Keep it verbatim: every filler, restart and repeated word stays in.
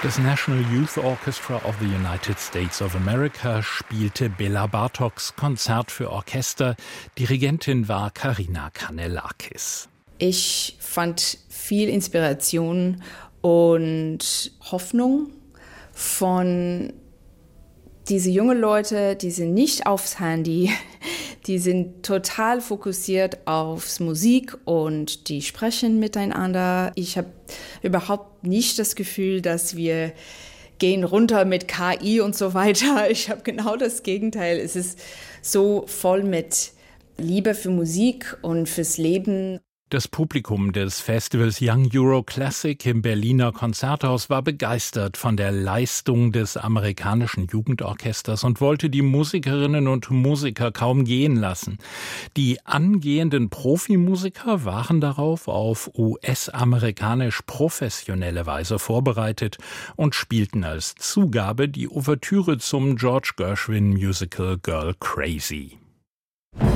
Das National Youth Orchestra of the United States of America spielte Bela Bartoks Konzert für Orchester. Dirigentin war Karina Kanellakis. Ich fand viel Inspiration und Hoffnung von diese jungen Leute, die sind nicht aufs Handy, die sind total fokussiert aufs Musik und die sprechen miteinander. Ich habe überhaupt nicht das Gefühl, dass wir gehen runter mit K I und so weiter. Ich habe genau das Gegenteil. Es ist so voll mit Liebe für Musik und fürs Leben. Das Publikum des Festivals Young Euro Classic im Berliner Konzerthaus war begeistert von der Leistung des amerikanischen Jugendorchesters und wollte die Musikerinnen und Musiker kaum gehen lassen. Die angehenden Profimusiker waren darauf auf U S-amerikanisch professionelle Weise vorbereitet und spielten als Zugabe die Ouvertüre zum George Gershwin Musical Girl Crazy.